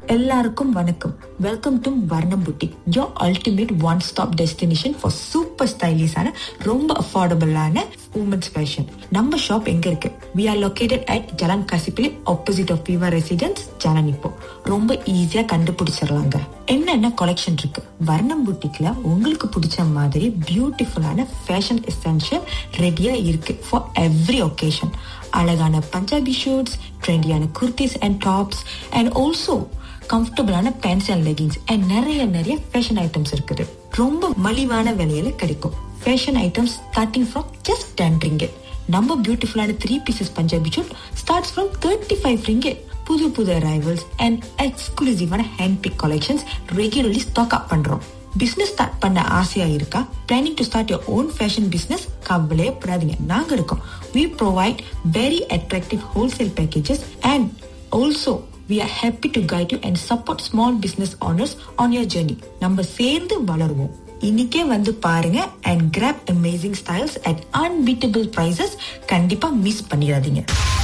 எல்லாருக்கும் வணக்கம். Welcome to வர்ணம் boutique, your ultimate one stop destination for super stylish ஆன ரொம்ப அஃபோர்டபிளான women's fashion. நம்ம ஷாப் எங்க இருக்கு? We are located at Jalan Kasipilly, opposite of Viva Residence, Jalanippo. ரொம்ப ஈஸியா கண்டுபிடிச்சிடலாங்க. என்னென்ன கலெக்ஷன் இருக்கு? வர்ணம் புட்டிக்ல உங்களுக்கு பிடிச்ச மாதிரி பியூட்டிஃபுல்லான ஃபேஷன் எசென்ஷியல் ரெடியா இருக்கு for every occasion. அழகான Punjabi shoots, ட்ரெண்டியான kurtis and tops, and also கம்ஃபர்டபுளான பேண்ட்ஸ் அண்ட் லெகின்ஸ் அண்ட் நிறைய ஃபேஷன் ஐட்டம்ஸ் இருக்குது. ரொம்ப மலிவான விலையில கிடைக்கும். Fashion items starting from just 10 ringgit. நம்ம பியூட்டிஃபுல்லான 3 pieces Punjabi shoot starts from 35 ringgit. புது arrivals and எக்ஸ்க்ளூசிவான hand big collections regularly stock அப் பண்றோம். பிசினஸ் ஸ்டார்ட் பண்ண ஆசையா இருக்கா? Planning to start your own fashion business? கவலையே படாதீங்க, நாங்க இருக்கோம். We provide very attractive wholesale packages and also we are happy to guide you and support small business owners on your journey. நம்ம சேர்ந்து வளருவோம். இன்னைக்கே வந்து பாருங்க and grab amazing styles at unbeatable prices. கண்டிப்பா மிஸ் பண்ணிடாதீங்க.